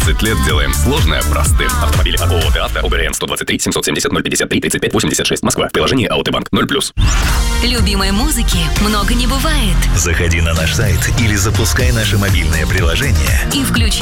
20 лет делаем сложное простым. Автомобили от ООО «Авто», ОГРН 123 770 053 35 86, Москва. Приложение «Аутобанк» 0+. Любимой музыки много не бывает. Заходи на наш сайт или запускай наше мобильное приложение И включи